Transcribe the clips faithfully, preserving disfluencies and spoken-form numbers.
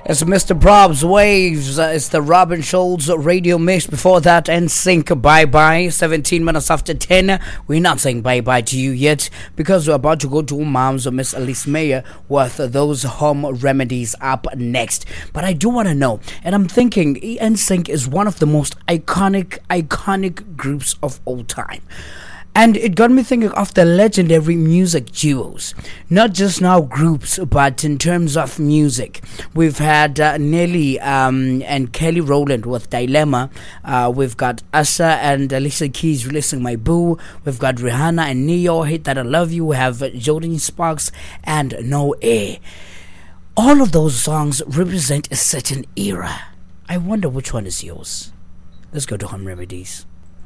It's Mister Prob's Waves. Uh, it's the Robin Schulz radio mix. Before that, N Sync Bye Bye. seventeen minutes after ten. We're not saying bye bye to you yet because we're about to go to Mom's Miss Elise Mayer with those home remedies up next. But I do want to know, and I'm thinking N Sync is one of the most iconic, iconic groups of all time. And it got me thinking of the legendary music duos, not just now groups, but in terms of music. We've had uh, Nelly um, and Kelly Rowland with Dilemma. Uh, we've got Asa and Alicia Keys releasing My Boo. We've got Rihanna and Neo, Hate That I Love You. We have Jodie Sparks and No Air. All of those songs represent a certain era. I wonder which one is yours. Let's go to Home Remedies.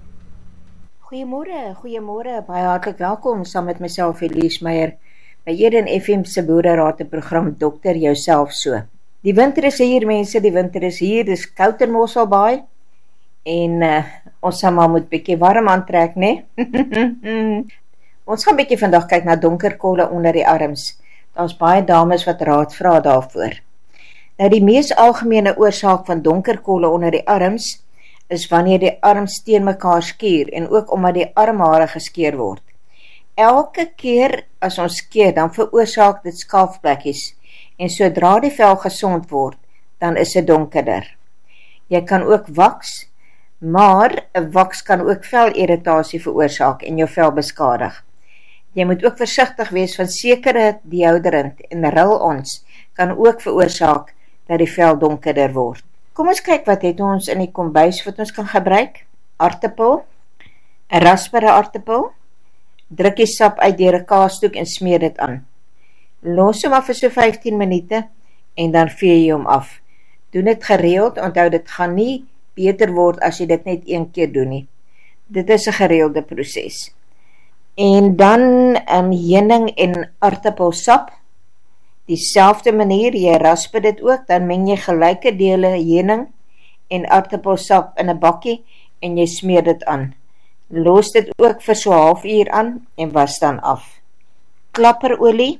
Goeiemôre, goeiemôre, baie hartlik welkom saam met myself Elise Meyer by Eden F M se boerderate program Dokter Jouself So. Die winter is hier mense, die winter is hier, dis koud in Mosselbaai en uh, ons sal maar moet bietjie warm aantrek, né? Ons gaan bietjie vandag kyk na donker kolle onder die arms. Daar's baie dames wat raad vra daarvoor. Nou die mees algemene oorsaak van donker kolle onder die arms is wanneer die arms teen mekaar skeer en ook omdat die armhare geskeer word. Elke keer as ons skeer, dan veroorsaak dit skaafplekkies en sodra die vel gesond word, dan is dit donkerder. Jy kan ook waks, maar 'n waks kan ook velirritasie veroorsaak en jou vel beskadig. Jy moet ook versigtig wees van sekere deodorant en roll-ons kan ook veroorsaak dat die vel donkerder word. Kom ons kyk wat het ons in die kombuis wat ons kan gebruik. Aartappel, 'n raspere aartappel, druk die sap uit deur 'n kaasdoek en smeer dit aan. Los hom af vir so vyftien minute en dan vee jy hom af. Doen dit gereeld, onthou dit gaan nie beter word as jy dit net een keer doen nie. Dit is 'n gereelde proses. En dan um, heuning en aartappelsap. Dieselfde manier, jy raspe dit ook, dan meng jy gelyke dele heuning en aartappelsap in 'n bakkie en jy smeer dit aan. Los dit ook vir so 'n halfuur aan en was dan af. Klapperolie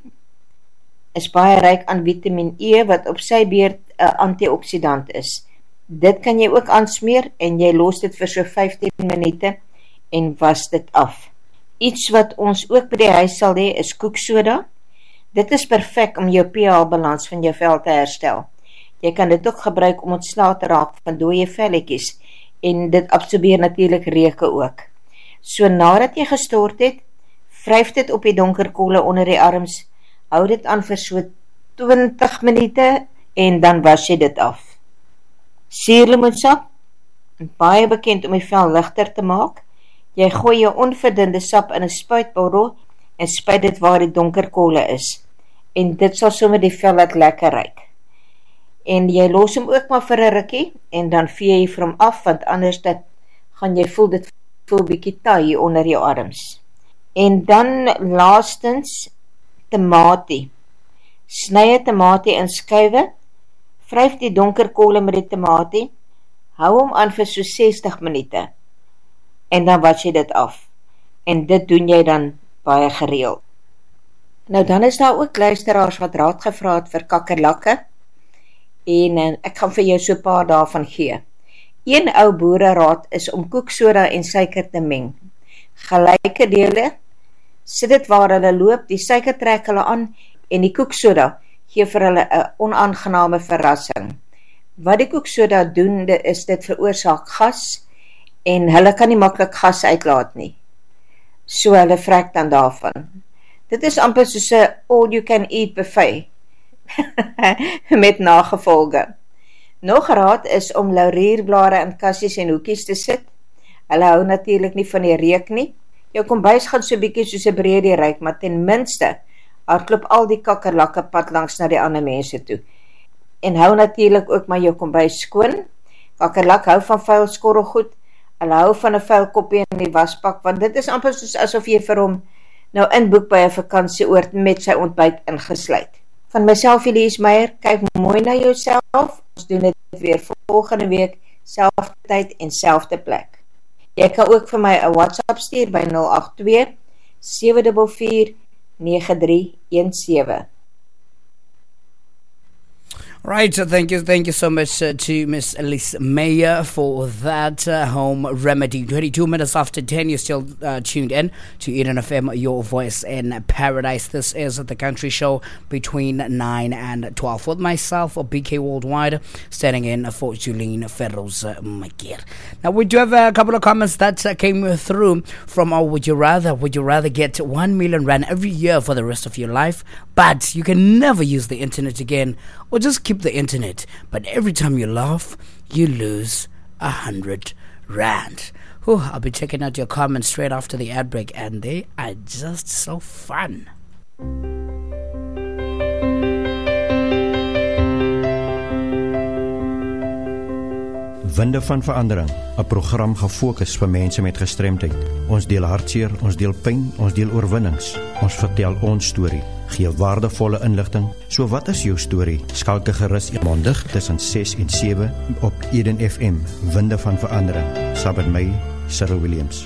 is baie ryk aan Vitamiin E wat op sy beurt 'n antioksidant is. Dit kan jy ook aansmeer en jy los dit vir so vyftien minute en was dit af. Iets wat ons ook by die huis sal hê is koeksoda. Dit is perfek om jou pH-balans van jou vel te herstel. Jy kan dit ook gebruik om ontslae te raak van dooie velletjies en dit absorbeer natuurlik reuke ook. So nadat jy gestort het, vryf dit op die donker kolle onder die arms, hou dit aan vir so twintig minute en dan was jy dit af. Suurlemoensap, baie bekend om die vel ligter te maak. Jy gooi jou onverdunde sap in 'n spuitbottel en spuit dit waar die donker kolle is. En dit sal sommer die vel laat lekker ryk. En jy los hom ook maar vir 'n rukkie en dan vee jy vir hom af, want anders dit gaan jy voel dit voel bietjie taai onder jou arms. En dan laastens tamatie. Sny 'n tamatie in skywe, vryf die donker kolle met die tamatie, hou hom aan vir so sestig minute en dan was jy dit af. En dit doen jy dan baie gereeld. Nou dan is daar ook luisteraars wat raad gevra het vir kakkerlakke en, en ek gaan vir jou so 'n paar daarvan gee. Een ou boereraad is om koeksoda en suiker te meng. Gelyke dele, sit dit waar hulle loop, die suiker trek hulle aan en die koeksoda gee vir hulle 'n onaangename verrassing. Wat die koeksoda doen, is dit veroorsaak gas en hulle kan nie maklik gas uitlaat nie. So hulle vrek dan daarvan. Dit is amper soos 'n all-you-can-eat buffet met nagevolge. Nog raad is om laurierblare in kassies en hoekies te sit. Hulle hou natuurlik nie van die reuk nie. Jou kombuis gaan so bietjie soos 'n breedie ryk, maar ten minste hardloop al die kakkerlakke pad langs na die ander mense toe. En hou natuurlik ook maar jou kombuis skoon. Kakkerlak hou van vuil skorrelgoed. Hulle hou van 'n vuil koppie in die wasbak, want dit is amper soos asof jy vir hom nou inboek by 'n vakansieoord met sy ontbyt ingesluit. Van myself, Elise Meyer, kyk mooi na jouself. Ons doen dit weer volgende week, selfde tyd en selfde plek. Jy kan ook vir my 'n WhatsApp stuur by nul agt twee sewe vier vier nege drie een sewe. Right, so thank you, thank you so much uh, to Miss Alice Mayer for that uh, home remedy. twenty-two minutes after ten, you're still uh, tuned in to Eden F M, your voice in paradise. This is the country show between nine and twelve with myself, or B K Worldwide, standing in for Julene Ferros uh, Makir. Now, we do have a couple of comments that uh, came through from our Would You Rather. Would you rather get one million rand every year for the rest of your life, but you can never use the internet again, or just keep the internet, but every time you laugh, you lose a hundred rand? Whew, I'll be checking out your comments straight after the ad break, and they are just so fun. Winde van Verandering, 'n program gefokus vir mense met gestremdheid. Ons deel hartseer, ons deel pyn, ons deel oorwinnings. Ons vertel ons storie, gee waardevolle inligting. So wat is jou storie? Skakel gerus maandag tussen ses en sewe op Eden F M, Winde van Verandering. Saam met my, Cyril Williams.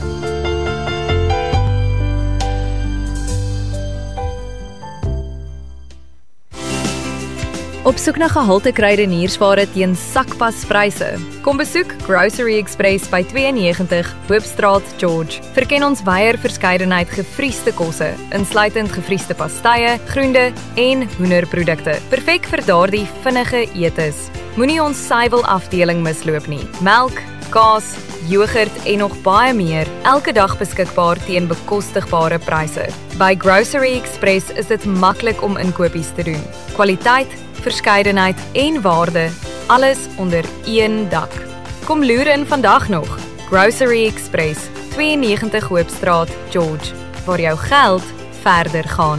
Op soek na gehalte kruideniersware teen sakpaspryse. Kom besoek Grocery Express by twee negentig Hoopstraat, George. Verken ons wyeer verskeidenheid gevriesde kosse, insluitend gevriesde pastye, groente en hoenderprodukte. Perfek vir daardie vinnige etes. Moenie ons suiwel afdeling misloop nie. Melk, kaas, yoghurt en nog baie meer, elke dag beskikbaar teen bekostigbare pryse. By Grocery Express is dit maklik om inkopies te doen. Kwaliteit, verskeidenheid en waarde, alles onder een dak. Kom loer in vandag nog. Grocery Express, twee negentig Hoopstraat, George, waar jou geld verder gaan.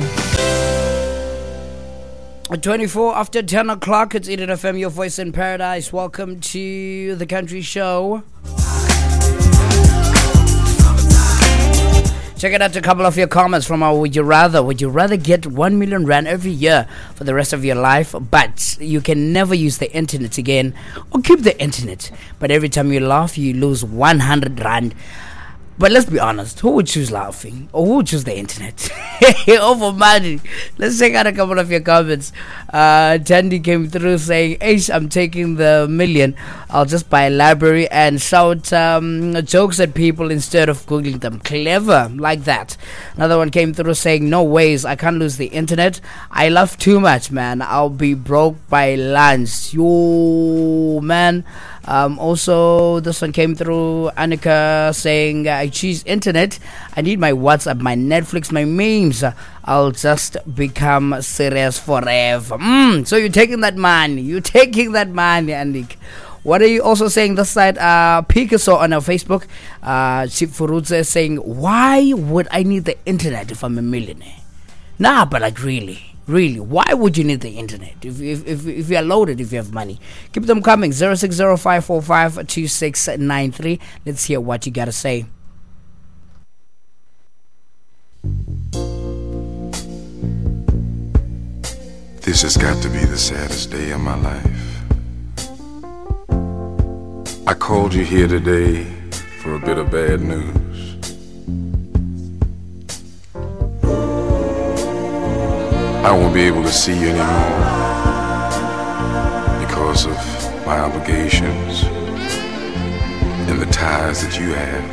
twenty-four after ten o'clock, it's Eden F M, your voice in paradise. Welcome to the country show. Check out a couple of your comments from our Would You Rather. Would you rather get one million rand every year for the rest of your life, but you can never use the internet again, or keep the internet, but every time you laugh, you lose one hundred rand? But let's be honest, who would choose laughing? Or who would choose the internet? Over money. Let's check out a couple of your comments. Uh, Tandy came through saying, Ace, I'm taking the million. I'll just buy a library and shout um, jokes at people instead of Googling them. Clever, like that. Another one came through saying, no ways, I can't lose the internet. I laugh too much, man. I'll be broke by lunch. Yo, man. Um, also, this one came through, Annika saying, I choose internet. I need my WhatsApp, my Netflix, my memes. I'll just become serious forever. Mm, so you're taking that money. You're taking that money, Annika. What are you also saying this side? Uh, Picasso on our Facebook, uh, Chip Furudze is saying, why would I need the internet if I'm a millionaire? Nah, but like really. Really, why would you need the internet if if if, if you are loaded, if you have money? Keep them coming. zero six zero five four five two six nine three. Let's hear what you gotta say. This has got to be the saddest day of my life. I called you here today for a bit of bad news. I won't be able to see you anymore because of my obligations and the ties that you have.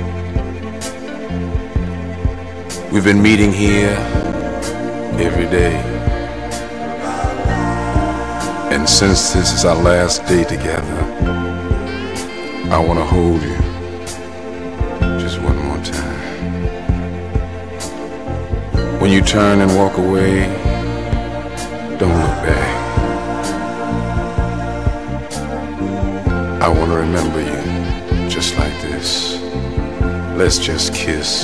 We've been meeting here every day, and since this is our last day together, I want to hold you just one more time. When you turn and walk away, don't look back. I want to remember you just like this. Let's just kiss